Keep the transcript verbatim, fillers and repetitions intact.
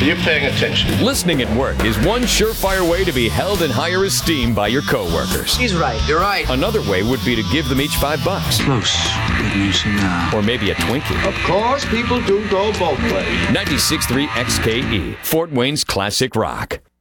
Are you paying attention? Listening at work is one surefire way to be held in higher esteem by your coworkers. He's right. You're right. Another way would be to give them each five bucks. Close. Give me a cigar. Or maybe a Twinkie. Of course, people do go both ways. ninety-six point three X K E, Fort Wayne's classic rock.